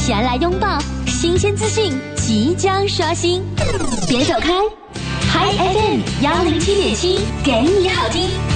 先来拥抱新鲜资讯，即将刷新，别走开。Hi FM 107.7，给你好听。